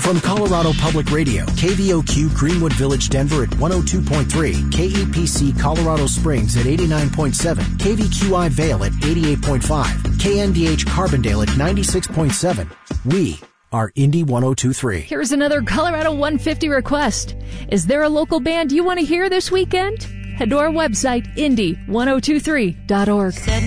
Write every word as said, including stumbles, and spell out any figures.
From Colorado Public Radio, K V O Q Greenwood Village, Denver at one oh two point three, K E P C Colorado Springs at eighty-nine point seven, K V Q I Vail at eighty-eight point five, K N D H Carbondale at ninety-six point seven. We are Indy one oh two point three. Here's another Colorado one fifty request. Is there a local band you want to hear this weekend? Head to our website, indy ten twenty-three dot org.